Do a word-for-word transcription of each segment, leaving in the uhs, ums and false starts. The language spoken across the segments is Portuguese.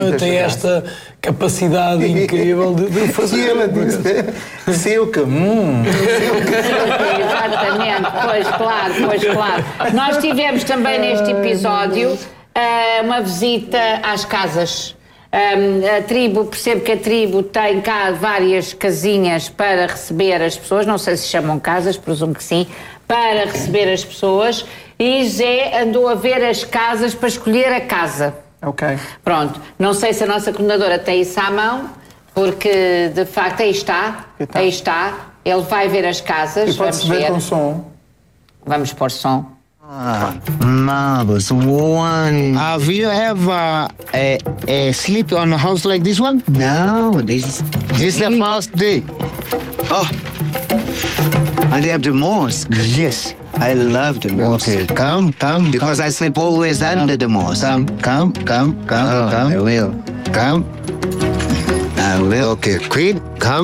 Tem esta capacidade incrível de, de fazer. E ela disse, Silke, hum. Exatamente, pois claro, pois claro. Nós tivemos também neste episódio uh, uma visita às casas. Um, a tribo, percebo que a tribo tem cá várias casinhas para receber as pessoas, não sei se chamam casas, presumo que sim, para receber as pessoas, e José andou a ver as casas para escolher a casa. Ok. Pronto, não sei se a nossa coordenadora tem isso à mão, porque de facto aí está, aí está, ele vai ver as casas. E pode-se ver com som. Vamos pôr som. Ah, marvelous one. Have you ever uh, uh, sleep on a house like this one? No, this is this is the first day. Oh, and they have the moss. Yes, I love the moss. Okay, come, come, because come. I sleep always under the moss. Come, come, come, come, oh, come. I will. Come. I will. Okay, Queen, come.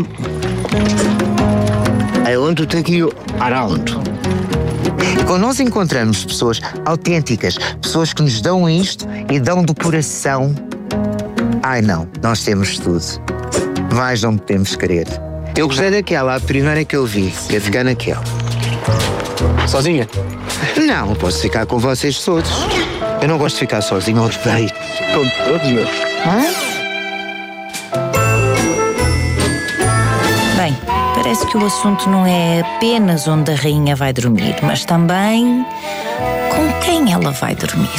I want to take you around. E quando nós encontramos pessoas autênticas, pessoas que nos dão isto e dão do coração, ai não, nós temos tudo. Mais não podemos querer. Eu gostei daquela, a primeira que eu vi, ia ficar naquela. Sozinha? Não, posso ficar com vocês todos. Eu não gosto de ficar sozinho, eu odeio. Com todos, meu. Bem, parece que o assunto não é apenas onde a rainha vai dormir, mas também com quem ela vai dormir.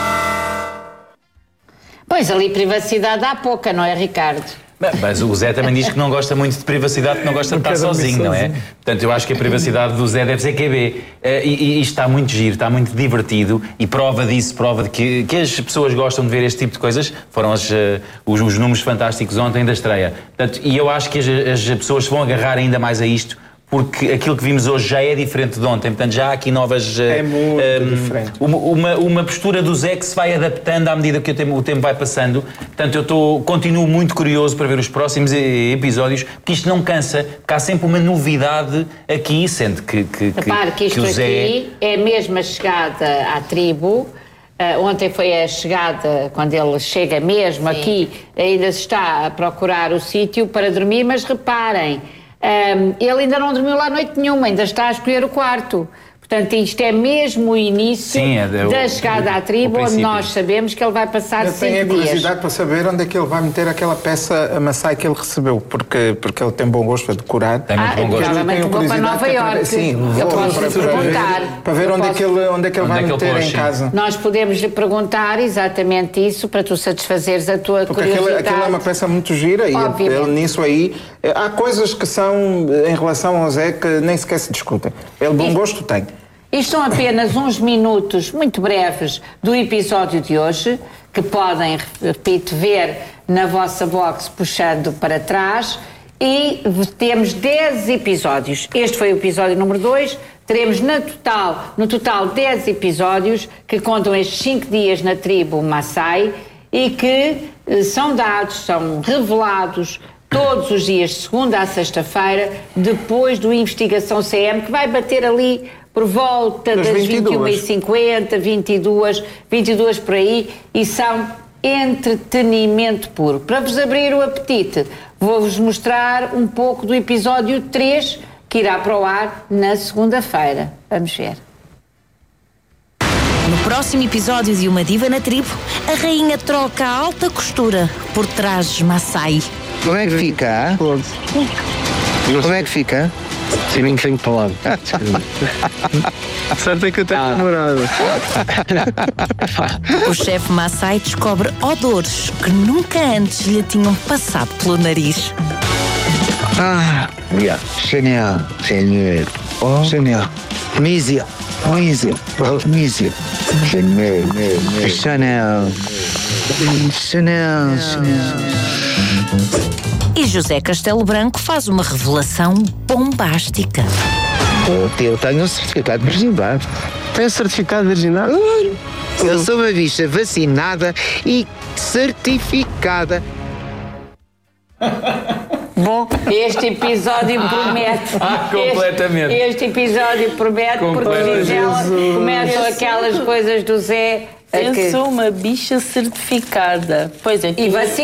Pois, ali privacidade há pouca, não é, Ricardo? Mas o Zé também diz que não gosta muito de privacidade, que não gosta de estar sozinho, não é? Portanto, eu acho que a privacidade do Zé deve ser Q B. Uh, e, e isto está muito giro, está muito divertido, e prova disso, prova de que, que as pessoas gostam de ver este tipo de coisas, foram as, uh, os, os números fantásticos ontem da estreia. Portanto, e eu acho que as, as pessoas se vão agarrar ainda mais a isto, porque aquilo que vimos hoje já é diferente de ontem, portanto já há aqui novas... É muito um, diferente. Uma, uma, uma postura do Zé que se vai adaptando à medida que o tempo, o tempo vai passando. Portanto, eu tô, continuo muito curioso para ver os próximos episódios, porque isto não cansa, porque há sempre uma novidade aqui, sendo que, que, que, Repare que isto que o Zé... aqui é mesmo a chegada à tribo. Uh, ontem foi a chegada, quando ele chega mesmo. Sim. Aqui, ainda se está a procurar o sítio para dormir, mas reparem, Um, ele ainda não dormiu lá noite nenhuma, ainda está a escolher o quarto. Portanto, isto é mesmo o início Sim, é de, da o, chegada à tribo, onde nós sabemos que ele vai passar cinco dias. Eu tenho a curiosidade para saber onde é que ele vai meter aquela peça a maçai que ele recebeu, porque, porque ele tem bom gosto a decorar. Tem muito ah, bom gosto. Provavelmente vou para Nova Iorque. Sim, eu posso para, perguntar. Para ver, para ver onde, posso, é que ele, onde é que ele vai meter ele em casa. Nós podemos lhe perguntar exatamente isso, para tu satisfazeres a tua porque curiosidade. Porque aquilo é uma peça muito gira, e ele nisso aí... Há coisas que são, em relação ao Zé, que nem sequer se discutem. Ele bom gosto tem. Isto são apenas uns minutos muito breves do episódio de hoje, que podem, repito, ver na vossa box puxando para trás, e temos dez episódios. Este foi o episódio número dois, teremos no total, no total dez episódios que contam estes cinco dias na tribo Maasai e que eh, são dados, são revelados todos os dias, de segunda a sexta-feira, depois do Investigação C M, que vai bater ali por volta das, das vinte e uma e cinquenta, vinte e duas, vinte e duas por aí, e são entretenimento puro. Para vos abrir o apetite, vou-vos mostrar um pouco do episódio três, que irá para o ar na segunda-feira. Vamos ver. No próximo episódio de Uma Diva na Tribo, a rainha troca a alta costura por trajes Maasai. Como é que fica? Como é que fica? Sim, nem tenho palavra. Certo é que eu tenho namorado. O chefe Maasai descobre odores que nunca antes lhe tinham passado pelo nariz. Ah, yeah. Chanel, Chanel, oh. Chanel, Mísia, Mísia, Mísia, Chanel, Chanel, Chanel, Chanel. E José Castelo Branco faz uma revelação bombástica. Eu tenho um certificado de virgindade. Tem certificado de virgindade? Eu sou uma bicha vacinada e certificada. Bom, este episódio promete. Ah, completamente. Este, este episódio promete, porque Gisela, começam aquelas coisas do Zé. Eu que... sou uma bicha certificada. Pois é. E vacina.